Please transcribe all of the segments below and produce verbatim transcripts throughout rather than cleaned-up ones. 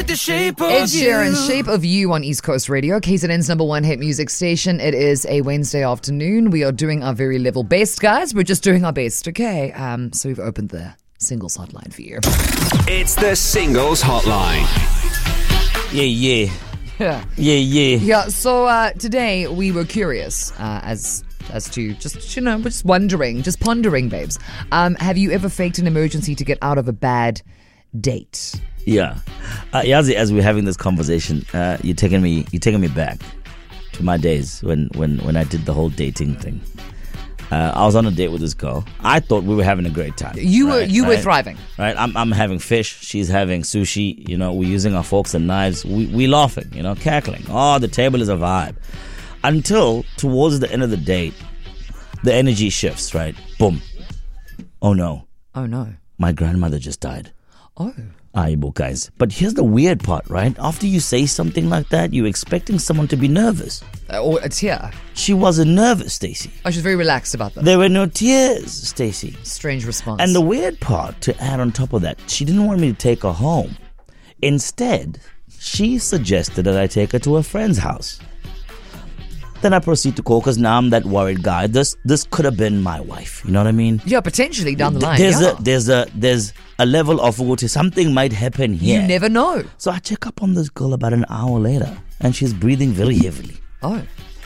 the shape of Ed you. Sheeran, Shape of You on East Coast Radio, K Z N's number one hit music station. It is a Wednesday afternoon. We are doing our very level best, guys. We're just doing our best, okay? Um, so we've opened the singles hotline for you. It's the Singles Hotline. Yeah, yeah. Yeah. Yeah, yeah. Yeah, so uh, today we were curious uh, as as to just, you know, we're just wondering, just pondering, babes. Um, have you ever faked an emergency to get out of a bad date? Yeah. Uh, Yazi, as we're having this conversation, uh, you're taking me you're taking me back to my days when, when, when I did the whole dating thing. Uh, I was on a date with this girl. I thought we were having a great time. You were right, you right, were thriving. Right? I'm I'm having fish. She's having sushi. You know, we're using our forks and knives. We we laughing. You know, cackling. Oh, the table is a vibe. Until towards the end of the date, the energy shifts. Right? Boom. Oh no. Oh no. My grandmother just died. Oh. Aibo, guys. But here's the weird part, right? After you say something like that, you're expecting someone to be nervous. Uh, or a tear. She wasn't nervous, Stacey. I was very relaxed about that. There were no tears, Stacey. Strange response. And the weird part, to add on top of that, she didn't want me to take her home. Instead, she suggested that I take her to a friend's house. Then I proceed to call, because now I'm that worried guy. This this could have been my wife. You know what I mean? Yeah, potentially down the line. There's yeah. a there's a there's a level of water. Something might happen here. You never know. So I check up on this girl about an hour later, and she's breathing very heavily. Oh.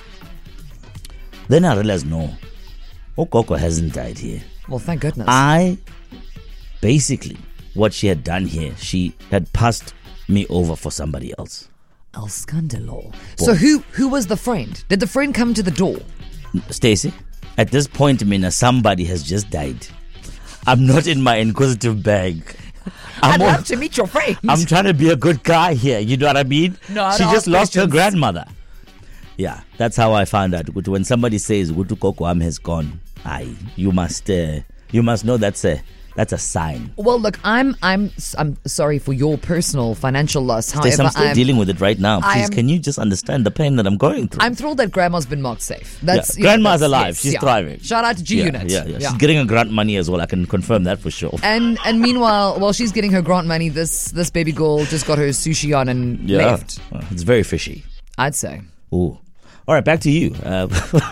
Then I realized, no, Okoko hasn't died here. Well, thank goodness. I, basically, what she had done here, she had passed me over for somebody else. El Scandalo. So who who was the friend? Did the friend come to the door? Stacey, at this point, Mina, somebody has just died. I'm not in my inquisitive bag. I'm I'd all- love to meet your friend. I'm trying to be a good guy here. You know what I mean? No, I she don't just ask lost her questions. grandmother. Yeah, that's how I found out. When somebody says Gutu Koko Am has gone, aye, you must uh, you must know that's a that's a sign. Well, look, I'm I'm I'm sorry for your personal financial loss. Stacey, However, I'm still I'm, dealing with it right now. I Please, am- can you just understand the pain that I'm going through? I'm thrilled that Grandma's been marked safe. That's Yeah, Grandma's that's- alive. yes, She's yeah. thriving. Shout out to G yeah, Unit. yeah, yeah, She's getting a grant money as well. I can confirm that for sure. And and meanwhile, while she's getting her grant money, this this baby girl just got her sushi on and Yeah, left. Uh, it's very fishy. I'd say. Ooh. All right, back to you. Uh,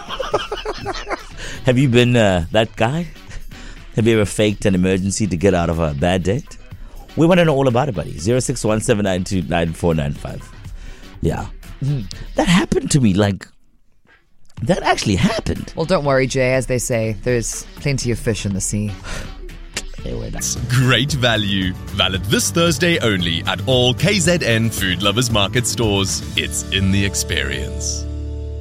have you been uh, that guy? Have you ever faked an emergency to get out of a bad date? We want to know all about it, buddy. zero six one seven nine two nine four nine five. Yeah. Mm. That happened to me. Like, that actually happened. Well, don't worry, Jay. As they say, there's plenty of fish in the sea. Anyway, that's Great value. Valid this Thursday only at all K Z N Food Lovers Market stores. It's in the experience.